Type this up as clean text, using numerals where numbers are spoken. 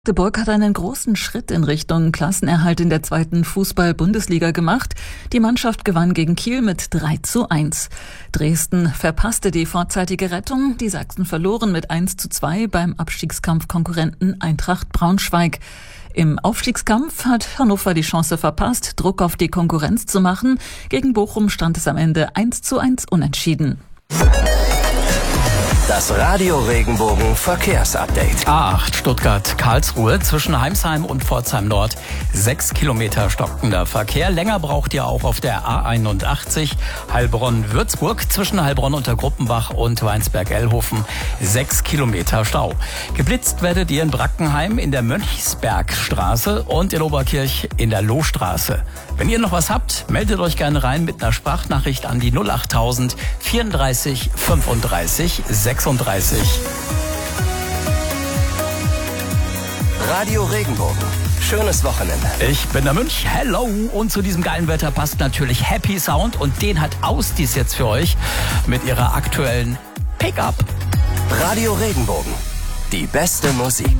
Magdeburg hat einen großen Schritt in Richtung Klassenerhalt in der 2. Fußball-Bundesliga gemacht. Die Mannschaft gewann gegen Kiel mit 3:1. Dresden verpasste die vorzeitige Rettung. Die Sachsen verloren mit 1:2 beim Abstiegskampfkonkurrenten Eintracht Braunschweig. Im Aufstiegskampf hat Hannover die Chance verpasst, Druck auf die Konkurrenz zu machen. Gegen Bochum stand es am Ende 1:1 unentschieden. Das Radio Regenbogen Verkehrsupdate. A8 Stuttgart-Karlsruhe zwischen Heimsheim und Pforzheim Nord. 6 Kilometer stockender Verkehr. Länger braucht ihr auch auf der A81 Heilbronn-Würzburg zwischen Heilbronn unter Gruppenbach und Weinsberg-Ellhofen. 6 Kilometer Stau. Geblitzt werdet ihr in Brackenheim in der Mönchsbergstraße und in Oberkirch in der Lohstraße. Wenn ihr noch was habt, meldet euch gerne rein mit einer Sprachnachricht an die 08000 34 35 36. Radio Regenbogen. Schönes Wochenende. Ich bin der Münch. Hello. Und zu diesem geilen Wetter passt natürlich Happy Sound. Und den hat Ausdies jetzt für euch mit ihrer aktuellen Pickup. Radio Regenbogen. Die beste Musik.